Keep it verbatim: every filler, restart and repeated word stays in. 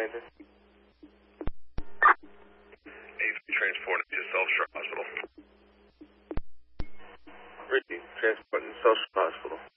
anything? eight three transporting to South Shore Hospital. three, transporting to Social Hospital.